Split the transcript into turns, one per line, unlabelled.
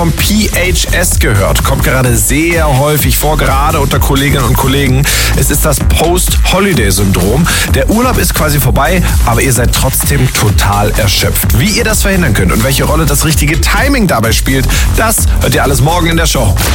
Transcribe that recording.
Vom PHS gehört, kommt gerade sehr häufig vor, gerade unter Kolleginnen und Kollegen. Es ist das Post-Holiday-Syndrom. Der Urlaub ist quasi vorbei, aber ihr seid trotzdem total erschöpft. Wie ihr das verhindern könnt und welche Rolle das richtige Timing dabei spielt, das hört ihr alles morgen in der Show.